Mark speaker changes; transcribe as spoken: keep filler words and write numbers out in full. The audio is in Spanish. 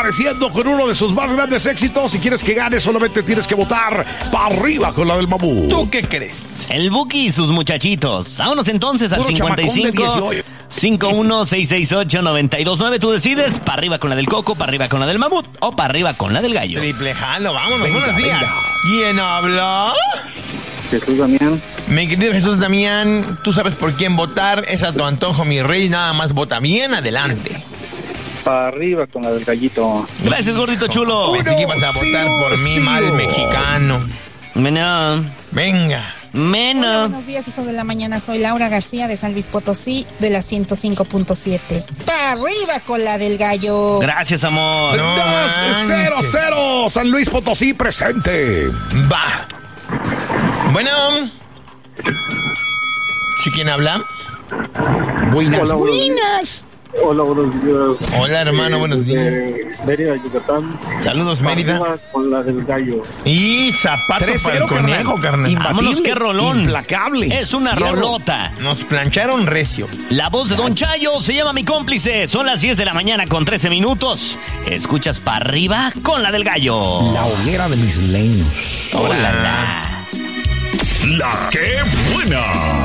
Speaker 1: apareciendo con uno de sus más grandes éxitos. Si quieres que gane, solamente tienes que votar para arriba con la del Mamut.
Speaker 2: ¿Tú qué crees?
Speaker 3: El Buki y sus muchachitos. Vámonos entonces al
Speaker 1: Puro
Speaker 3: cincuenta y cinco,
Speaker 1: chamacón de
Speaker 3: cincuenta y uno, seiscientos sesenta y ocho, noventa y dos nueve. Tú decides, para arriba con la del Coco, para arriba con la del Mamut o para arriba con la del Gallo.
Speaker 2: Triple jalo, vámonos,
Speaker 1: Venga,
Speaker 2: buenos días.
Speaker 1: venga.
Speaker 2: ¿Quién habla?
Speaker 4: Jesús Damián.
Speaker 2: Mi querido Jesús Damián, tú sabes por quién votar. Es a tu antojo, mi rey. Nada más vota bien adelante.
Speaker 4: Para arriba con la del Gallito.
Speaker 3: Gracias, gordito chulo.
Speaker 2: Pensé que ibas a votar
Speaker 1: sigo,
Speaker 2: por mí,
Speaker 1: sigo.
Speaker 2: mal mexicano.
Speaker 3: Mena,
Speaker 2: Venga.
Speaker 5: Hola,
Speaker 3: mena.
Speaker 5: buenos días, hijos de la mañana. Soy Laura García de San Luis Potosí, de la ciento cinco punto siete. ¡Para arriba con la del Gallo!
Speaker 3: Gracias, amor.
Speaker 2: No
Speaker 1: Dos, cero,
Speaker 2: manches.
Speaker 1: cero. San Luis Potosí presente.
Speaker 2: Va. Bueno. ¿Sí quién habla?
Speaker 1: Buenas,
Speaker 4: Hola, buenos días.
Speaker 1: buenas.
Speaker 4: Hola, buenos días.
Speaker 2: Hola, hermano, buenos días.
Speaker 4: De Mérida, Yucatán.
Speaker 2: Saludos,
Speaker 4: Para
Speaker 2: Mérida.
Speaker 4: arriba con la del Gallo.
Speaker 2: Y zapato
Speaker 1: tres
Speaker 2: para el
Speaker 1: cero,
Speaker 2: conejo,
Speaker 1: carnal.
Speaker 2: carnal.
Speaker 1: Imbatible,
Speaker 3: Vámonos, qué rolón.
Speaker 1: implacable.
Speaker 3: Es una
Speaker 1: Fierro.
Speaker 3: rolota.
Speaker 2: Nos plancharon recio.
Speaker 3: La voz de Don Chayo se llama Mi Cómplice. Son las diez de la mañana con trece minutos. Escuchas para arriba con la del Gallo.
Speaker 1: La hoguera de mis leños.
Speaker 3: Hola, la.
Speaker 6: La que buena.